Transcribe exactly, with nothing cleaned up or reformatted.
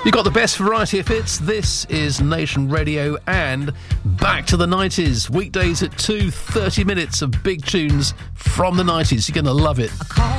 You got the best variety of hits. This is Nation Radio and back to the nineties. Weekdays at two, thirty minutes of big tunes from the nineties. You're going to love it.